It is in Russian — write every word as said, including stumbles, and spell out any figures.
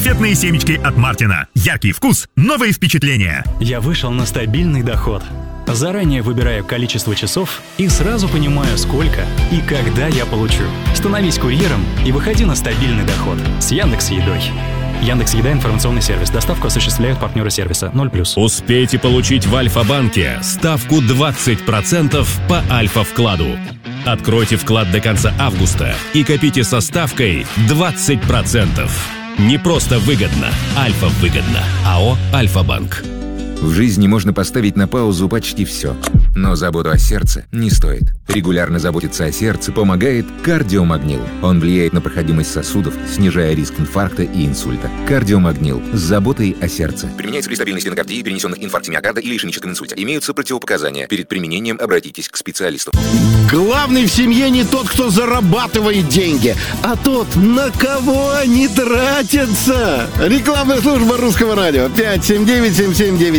Конфетные семечки от Мартина. Яркий вкус, новые впечатления. Я вышел на стабильный доход. Заранее выбираю количество часов и сразу понимаю, сколько и когда я получу. Становись курьером и выходи на стабильный доход с Яндекс.Едой. Яндекс.Еда — информационный сервис. Доставку осуществляют партнеры сервиса ноль плюс. Успейте получить в Альфа-банке ставку двадцать процентов по Альфа-вкладу. Откройте вклад до конца августа и копите со ставкой двадцать процентов. Не просто выгодно, Альфа-выгодно. АО «Альфа-банк». В жизни можно поставить на паузу почти все. Но заботу о сердце не стоит. Регулярно заботиться о сердце помогает кардиомагнил. Он влияет на проходимость сосудов, снижая риск инфаркта и инсульта. Кардиомагнил с заботой о сердце. Применяется при стабильной стенокардии, перенесенных инфаркте миокарда или ишемическом инсульте. Имеются противопоказания. Перед применением обратитесь к специалисту. Главный в семье не тот, кто зарабатывает деньги, а тот, на кого они тратятся. Рекламная служба Русского радио. пять семь девять семь семь девять.